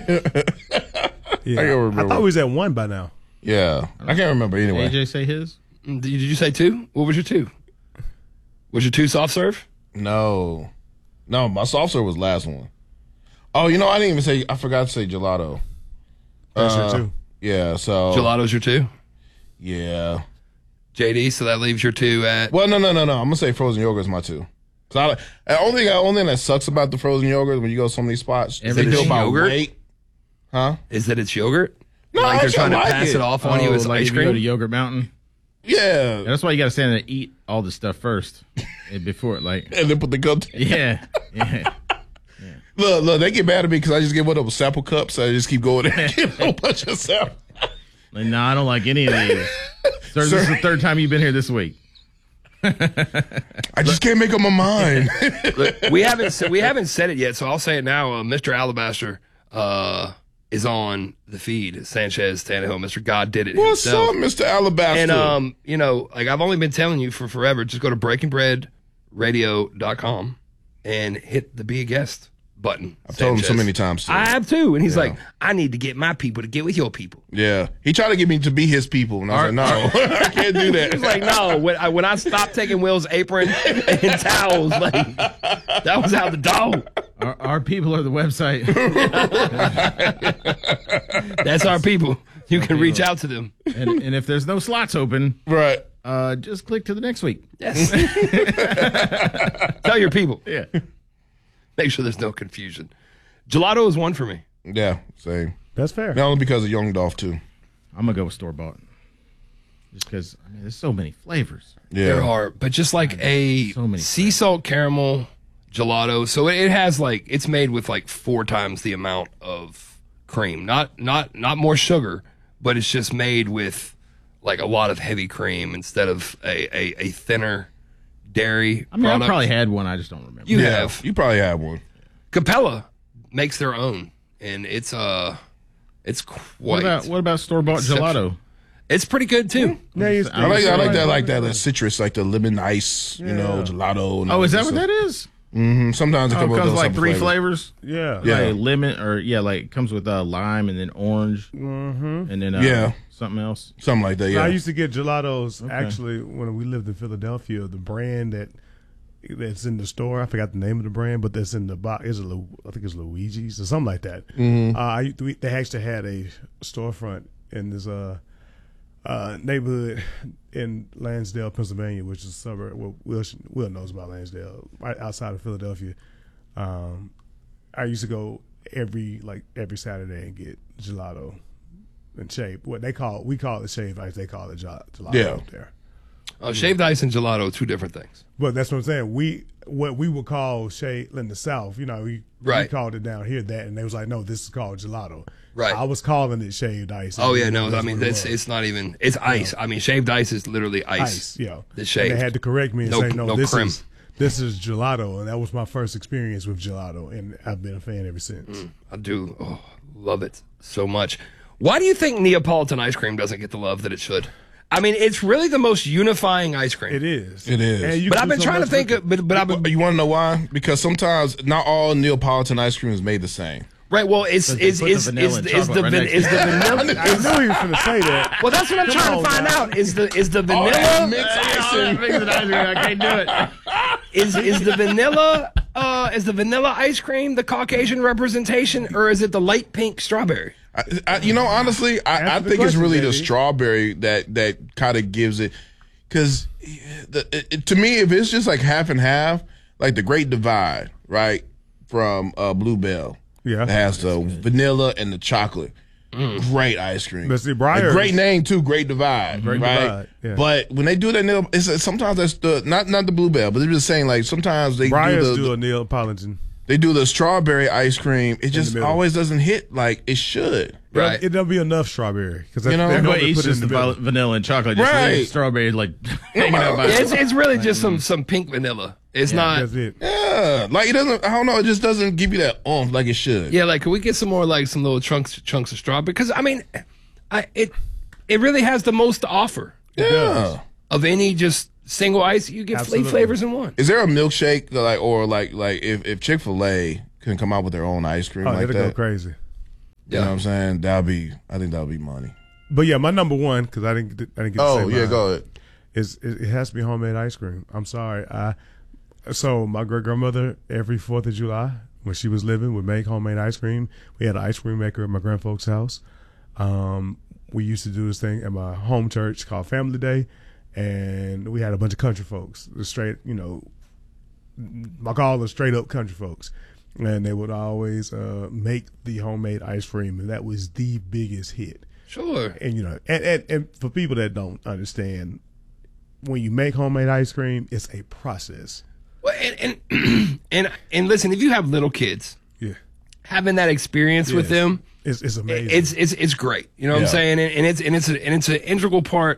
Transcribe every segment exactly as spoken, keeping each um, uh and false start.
Yeah, I, can't I thought we was at one by now. Yeah, I can't remember anyway. A J say his? Did you say two? What was your two? Was your two soft serve? No. No, my soft serve was last one. Oh, you know, I didn't even say, I forgot to say gelato. That's Uh, your two. Yeah, so. Gelato's your two? Yeah. J D, so that leaves your two at. Well, no, no, no, no. I'm going to say frozen yogurt is my two. So I, the only thing, the only thing that sucks about the frozen yogurt when you go to so many spots is they Everything. do about Yogurt? weight. Huh? Is that it's yogurt? No, like I they're actually trying to like pass it, it. off on you as Oh, like ice if you go to cream? Yogurt Mountain. Yeah. Yeah, that's why you got to stand there and eat all the stuff first eh, before, like. And then put the cup. Yeah, yeah. Look, look, they get mad at me because I just get one of those sample cups. So I just keep going there and get a whole bunch of sample. Like, no, I don't like any of these. Sir, this is the third time you've been here this week. I just can't make up my mind. Look, we haven't sa- we haven't said it yet, so I'll say it now. Uh, Mister Alabaster uh, is on the feed. Sanchez, Tannehill, Mister God did it What's himself. up, Mister Alabaster? And um, you know, like I've only been telling you for forever. Just go to breaking bread radio dot com and hit the be a guest button. I've told him so Sanchez. many times. Too. I have too, and he's Yeah. like, I need to get my people to get with your people. Yeah, he tried to get me to be his people, and I was like, no, I can't do that. He was like, no, when I, when I stopped taking Will's apron and towels, like that was out the door. Our, our people are the website. That's our people. You can reach out to them. and, and if there's no slots open, Right. uh, just click to the next week. Yes. Tell your people. Yeah. Make sure there's no confusion. Gelato is one for me. Yeah, same. That's fair. Not only because of Young Dolph, too. I'm going to go with store bought. Just because, I mean, there's so many flavors. Yeah. There are, but just like a So many sea salt caramel gelato. So it, it has like, it's made with like four times the amount of cream. Not, not, not more sugar, but it's just made with like a lot of heavy cream instead of a, a, a thinner dairy I mean, product. I probably had one. I just don't remember. You Yeah, have. You probably have one. Capella makes their own, and it's uh, it's quite. what about what about store bought exceptional. gelato? It's pretty good too. Yeah, you- I like, I like that, like that, like citrus, like the lemon ice, you know, gelato. And Oh, all is that stuff. what that is? Mm-hmm. Sometimes it Oh, comes it with comes those like type of three flavors. flavors. Yeah. Yeah. Like lemon or yeah, like it comes with uh, lime and then orange, mm-hmm. and then uh, Yeah. something else. Something like that, So yeah. I used to get gelatos actually when we lived in Philadelphia. The brand that that's in the store, I forgot the name of the brand, but that's in the box. Is it? Lu- I think it's Luigi's or something like that. Mm-hmm. Uh, I, we, they actually had a storefront in this uh, uh, neighborhood in Lansdale, Pennsylvania, which is a suburb. Well, Will, Will knows about Lansdale, right outside of Philadelphia. Um, I used to go every like every Saturday and get gelato and shave. What they call we call it shaved ice. They call it gel- gelato Yeah. up there. Uh, shaved ice and gelato, two different things. But that's what I'm saying. We what we would call shade in the South. You know, we, we Right. called it down here that, and they was like, no, this is called gelato. Right. I was calling it shaved ice. Oh yeah, And no, that's I mean what it it's was. it's not even it's ice. I mean shaved ice is literally ice. ice. Yeah. The And shaved. they had to correct me and No- say, no, no this creme. is this is gelato, and that was my first experience with gelato, and I've been a fan ever since. I do oh, love it so much. Why do you think Neapolitan ice cream doesn't get the love that it should? I mean, it's really the most unifying ice cream. It is. It is. And you But can I've do been so trying to much think, with of, but but I've been You want to know why? Because sometimes not all Neapolitan ice cream is made the same. right. Well, is they is put the is vanilla is, and is the chocolate right van- next is to the it. vanilla? I Is, knew you were going to say that. well, that's what I'm Come trying on, to find now. out. Is the is the Oh, that vanilla mixed icing. I can't do it. is is the vanilla uh is the vanilla ice cream the Caucasian representation, or is it the light pink strawberry? I, I, you know, honestly, I, I Answer the think it's question, really the J D. strawberry that that kind of gives it. Because to me, if it's just like half and half, like the Great Divide, right, from uh, Bluebell, Yeah. it has the vanilla and the chocolate. Great ice cream. But see, A Breyers- great name too, Great Divide, Great right? Divide, yeah. But when they do that, Neil, it's, sometimes that's the not not the Bluebell, but they're just saying like sometimes they Briars do the, do a Neapolitan. they do the strawberry ice cream. It just middle. always doesn't hit like it should. Right. It don't be enough strawberry because You know? they're No, going to it's put it in just the the middle. val- vanilla and chocolate. Just Right. leave strawberry like hanging out by Yeah, it's it's really just some some pink vanilla. It's not. That's it. Yeah, like it doesn't. I don't know. It just doesn't give you that oomph like it should. Yeah, like can we get some more like some little chunks chunks of straw? Because I mean, I it it really has the most to offer Yeah. of any just single ice. You get Absolutely. eight flavors in one. Is there a milkshake that, like, or like, like if, if Chick Fil A can come out with their own ice cream Oh, like it'll go that? crazy. You know what I'm saying? That'll be. I think that'll be money. But yeah, my number one, because I didn't, I didn't get to Oh say yeah, mine, go ahead. Is it, it has to be homemade ice cream. I'm sorry. I so my great grandmother every Fourth of July when she was living would make homemade ice cream. We had an ice cream maker at my grandfolks' house. Um, we used to do this thing at my home church called Family Day, and we had a bunch of country folks, the straight, you know, I call them straight up country folks, and they would always uh, make the homemade ice cream, and that was the biggest hit. Sure. And you know, and, and, and for people that don't understand, when you make homemade ice cream, it's a process. Well, and and and, and listen, if you have little kids, Yeah, having that experience with Yes. them, it's it's amazing. it's it's it's great. You know what Yeah. I'm saying? And, and it's and it's a, and it's an integral part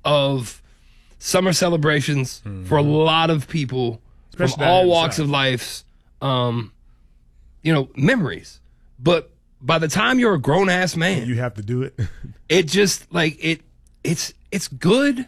of summer celebrations for a lot of people Especially from down all in the walks South. of life. Um, you know, memories. But by the time you're a grown ass man, you have to do it. it just like it it's it's good,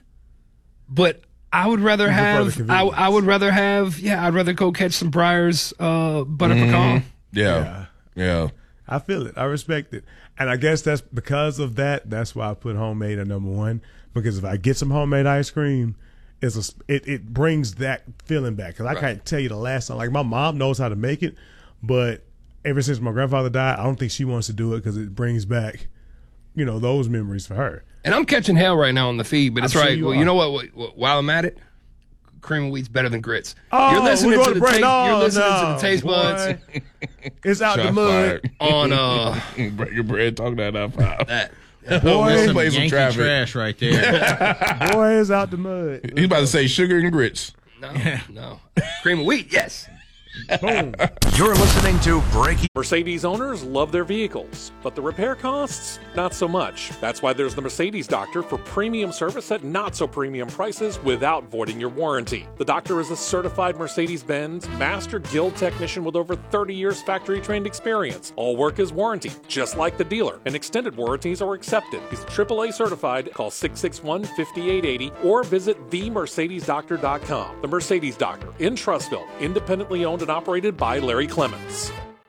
but I would rather prefer the have I, convenience. I would rather have yeah I'd rather go catch some Breyers uh, butter pecan. Yeah. Yeah. I feel it. I respect it. And I guess that's because of that. That's why I put homemade at number one. Because if I get some homemade ice cream, it's a, it, it brings that feeling back. Because I can't tell you the last time. Like, my mom knows how to make it, but ever since my grandfather died, I don't think she wants to do it because it brings back, you know, those memories for her. And I'm catching hell right now on the feed, but it's I'm sure right. you well, are. you know what, what, what? While I'm at it, cream of wheat's better than grits. Oh, you're listening we're to going the to break. taste. No, you're listening no, to the taste buds boy. It's out the Shots mud. fired. on uh Break your bread, talk that up. that. Boy, Some play some Yankee traffic. trash right there. boy, it's out the mud. He's about to say sugar and grits. No, no, cream of wheat. Yes. Boom. You're listening to Breaking. Mercedes owners love their vehicles, but the repair costs, not so much. That's why there's the Mercedes Doctor for premium service at not so premium prices without voiding your warranty. The Doctor is a certified Mercedes-Benz Master Guild technician with over thirty years factory trained experience. All work is warranted, just like the dealer, and extended warranties are accepted. He's triple A certified. Call six six one, five eight eight zero or visit the mercedes doctor dot com. The Mercedes Doctor in Trussville, independently owned and operated by Larry Clements.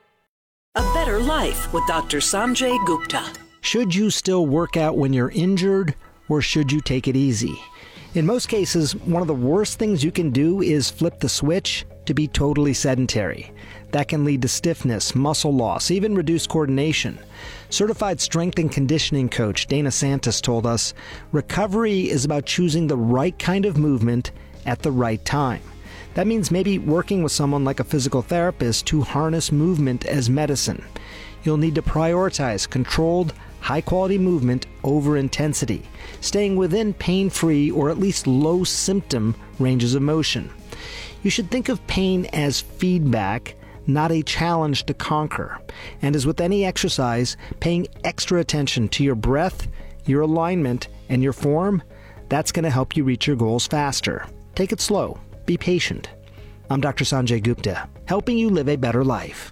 A Better Life with Doctor Sanjay Gupta. Should you still work out when you're injured, or should you take it easy? In most cases, one of the worst things you can do is flip the switch to be totally sedentary. That can lead to stiffness, muscle loss, even reduced coordination. Certified strength and conditioning coach Dana Santos told us, recovery is about choosing the right kind of movement at the right time. That means maybe working with someone like a physical therapist to harness movement as medicine. You'll need to prioritize controlled, high-quality movement over intensity, staying within pain-free or at least low-symptom ranges of motion. You should think of pain as feedback, not a challenge to conquer. And as with any exercise, paying extra attention to your breath, your alignment, and your form, that's going to help you reach your goals faster. Take it slow. Be patient. I'm Doctor Sanjay Gupta, helping you live a better life.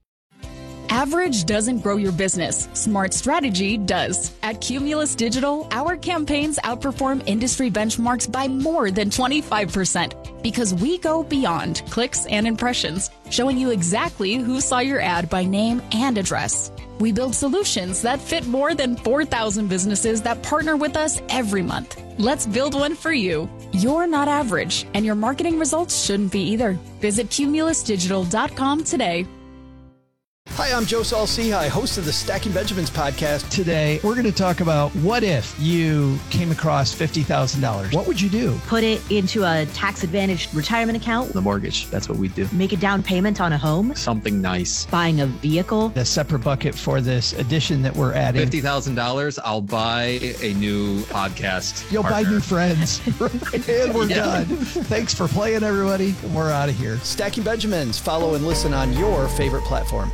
Average doesn't grow your business. Smart strategy does. At Cumulus Digital, our campaigns outperform industry benchmarks by more than twenty-five percent because we go beyond clicks and impressions, showing you exactly who saw your ad by name and address. We build solutions that fit more than four thousand businesses that partner with us every month. Let's build one for you. You're not average, and your marketing results shouldn't be either. Visit cumulus digital dot com today. Hi, I'm Joe Saul-Sehy, host of the Stacking Benjamins podcast. Today, we're going to talk about what if you came across fifty thousand dollars? What would you do? Put it into a tax-advantaged retirement account. The mortgage, that's what we do. Make a down payment on a home. Something nice. Buying a vehicle. A separate bucket for this addition that we're adding. fifty thousand dollars, I'll buy a new podcast You'll partner. buy new friends. And we're Yeah. done. Thanks for playing, everybody. We're out of here. Stacking Benjamins. Follow and listen on your favorite platform.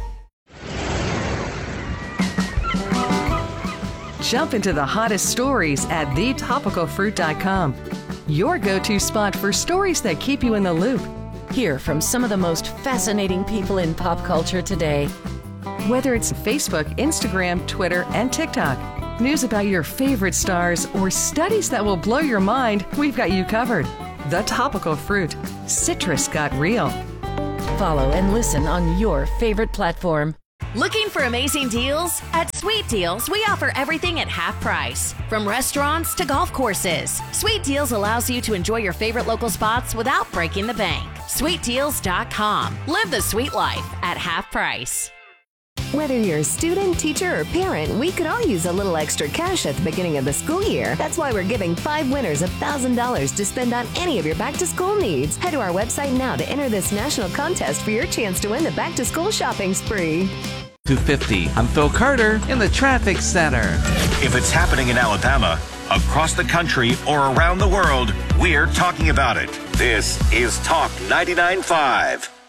Jump into the hottest stories at the topical fruit dot com. Your go-to spot for stories that keep you in the loop. Hear from some of the most fascinating people in pop culture today. Whether it's Facebook, Instagram, Twitter, and TikTok, news about your favorite stars, or studies that will blow your mind, we've got you covered. The Topical Fruit. Citrus got real. Follow and listen on your favorite platform. Looking for amazing deals? At Sweet Deals, we offer everything at half price. From restaurants to golf courses, Sweet Deals allows you to enjoy your favorite local spots without breaking the bank. sweet deals dot com. Live the sweet life at half price. Whether you're a student, teacher, or parent, we could all use a little extra cash at the beginning of the school year. That's why we're giving five winners one thousand dollars to spend on any of your back-to-school needs. Head to our website now to enter this national contest for your chance to win the back-to-school shopping spree. two fifty. I'm Phil Carter in the Traffic Center. If it's happening in Alabama, across the country, or around the world, we're talking about it. This is Talk ninety-nine point five.